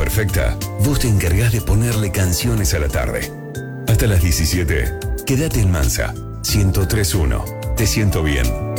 perfecta, vos te encargás de ponerle canciones a la tarde. Hasta las 17, quédate en Mansa, 103.1. Te siento bien.